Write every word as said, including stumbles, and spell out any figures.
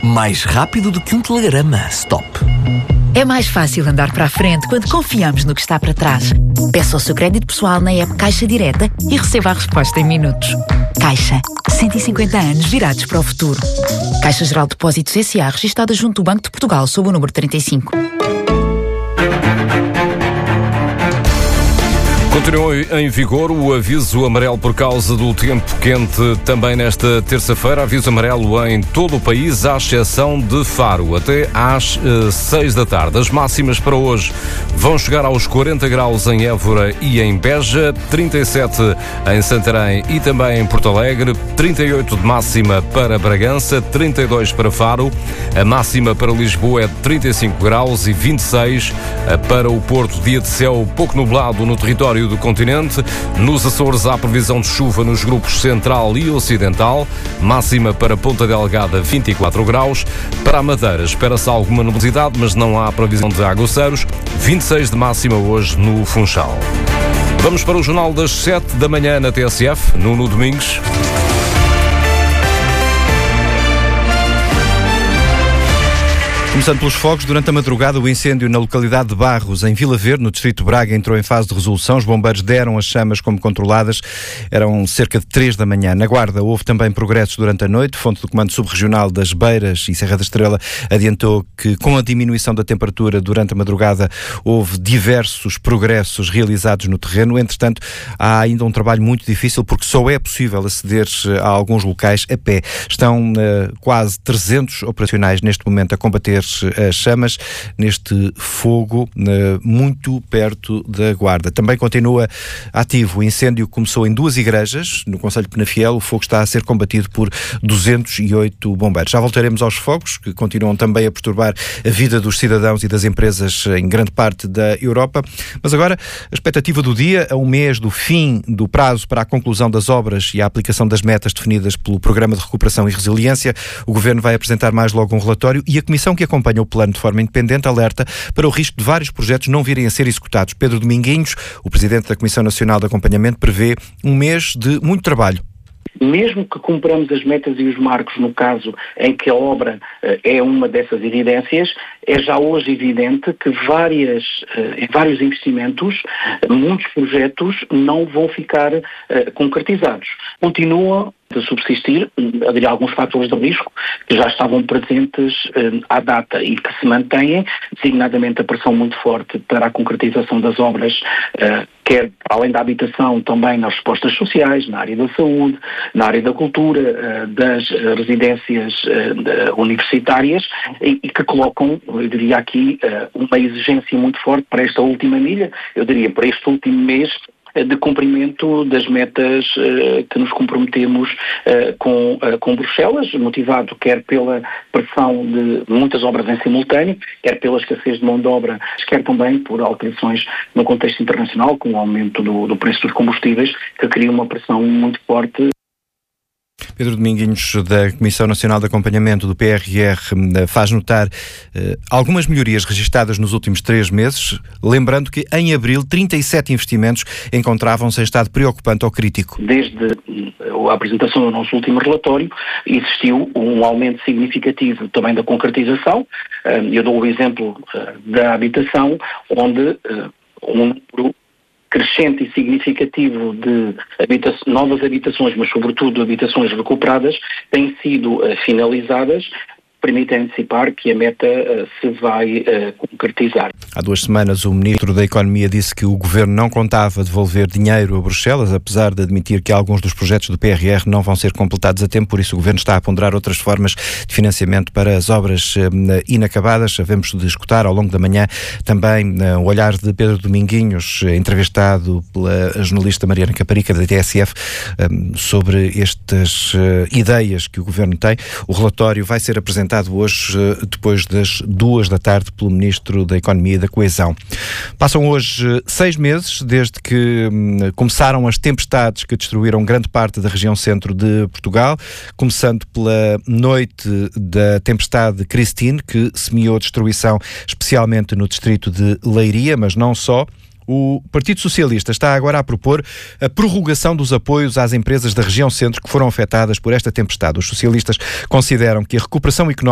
Mais rápido do que um telegrama. Stop. É mais fácil andar para a frente quando confiamos no que está para trás. Peça o seu crédito pessoal na app Caixa Direta e receba a resposta em minutos. Caixa. cento e cinquenta anos virados para o futuro. Caixa Geral de Depósitos S A, registada junto do Banco de Portugal, sob o número trinta e cinco. Continua em vigor o aviso amarelo por causa do tempo quente também nesta terça-feira. Aviso amarelo em todo o país, à exceção de Faro, até às uh, seis da tarde. As máximas para hoje vão chegar aos quarenta graus em Évora e em Beja, trinta e sete em Santarém e também em Porto Alegre, trinta e oito de máxima para Bragança, trinta e dois para Faro, a máxima para Lisboa é de trinta e cinco graus e vinte e seis para o Porto. Dia de céu pouco nublado no território do continente. Nos Açores há previsão de chuva nos grupos central e ocidental, máxima para Ponta Delgada vinte e quatro graus. Para a Madeira espera-se alguma nubosidade, mas não há previsão de aguaceiros, vinte e seis de máxima hoje no Funchal. Vamos para o Jornal das sete da manhã na T S F, Nuno Domingos. Começando pelos fogos, durante a madrugada o incêndio na localidade de Barros, em Vila Verde, no distrito de Braga, entrou em fase de resolução. Os bombeiros deram as chamas como controladas. Eram cerca de três da manhã. Na Guarda houve também progressos durante a noite. Fonte do Comando Subregional das Beiras e Serra da Estrela adiantou que, com a diminuição da temperatura durante a madrugada, houve diversos progressos realizados no terreno. Entretanto, há ainda um trabalho muito difícil, porque só é possível aceder a alguns locais a pé. Estão uh, quase trezentos operacionais neste momento a combater as chamas neste fogo muito perto da Guarda. Também continua ativo o incêndio que começou em duas igrejas no concelho de Penafiel. O fogo está a ser combatido por duzentos e oito bombeiros. Já voltaremos aos fogos, que continuam também a perturbar a vida dos cidadãos e das empresas em grande parte da Europa. Mas agora, a expectativa do dia, a um mês do fim do prazo para a conclusão das obras e a aplicação das metas definidas pelo Programa de Recuperação e Resiliência, o Governo vai apresentar mais logo um relatório e a Comissão que acompanha o plano de forma independente alerta para o risco de vários projetos não virem a ser executados. Pedro Dominguinhos, o Presidente da Comissão Nacional de Acompanhamento, prevê um mês de muito trabalho. Mesmo que cumpramos as metas e os marcos no caso em que a obra uh, é uma dessas evidências, é já hoje evidente que várias, uh, vários investimentos, uh, muitos projetos não vão ficar uh, concretizados. Continuam a subsistir, haveria alguns fatores de risco que já estavam presentes uh, à data e que se mantêm, designadamente a pressão muito forte para a concretização das obras, uh, quer além da habitação também nas respostas sociais, na área da saúde, na área da cultura, uh, das uh, residências uh, universitárias e, e que colocam, eu diria aqui, uh, uma exigência muito forte para esta última milha, eu diria para este último mês, de cumprimento das metas uh, que nos comprometemos uh, com, uh, com Bruxelas, motivado quer pela pressão de muitas obras em simultâneo, quer pela escassez de mão de obra, quer também por alterações no contexto internacional, com o aumento do, do preço dos combustíveis, que cria uma pressão muito forte. Pedro Dominguinhos, da Comissão Nacional de Acompanhamento do P R R, faz notar eh, algumas melhorias registadas nos últimos três meses, lembrando que em abril trinta e sete investimentos encontravam-se em estado preocupante ou crítico. Desde a apresentação do nosso último relatório, existiu um aumento significativo também da concretização. Eu dou o exemplo da habitação, onde um número crescente e significativo de habita- novas habitações, mas sobretudo habitações recuperadas, têm sido uh, finalizadas, permite antecipar que a meta uh, se vai uh, concretizar. Há duas semanas o Ministro da Economia disse que o Governo não contava devolver dinheiro a Bruxelas, apesar de admitir que alguns dos projetos do P R R não vão ser completados a tempo, por isso o Governo está a ponderar outras formas de financiamento para as obras uh, inacabadas. Havemos de escutar ao longo da manhã também uh, o olhar de Pedro Dominguinhos, uh, entrevistado pela jornalista Mariana Caparica da T S F, um, sobre estas uh, ideias que o Governo tem. O relatório vai ser apresentado hoje, depois das duas da tarde, pelo Ministro da Economia e da Coesão. Passam hoje seis meses desde que hum, começaram as tempestades que destruíram grande parte da região centro de Portugal, começando pela noite da tempestade Christine, que semeou destruição especialmente no distrito de Leiria, mas não só. O Partido Socialista está agora a propor a prorrogação dos apoios às empresas da região centro que foram afetadas por esta tempestade. Os socialistas consideram que a recuperação económica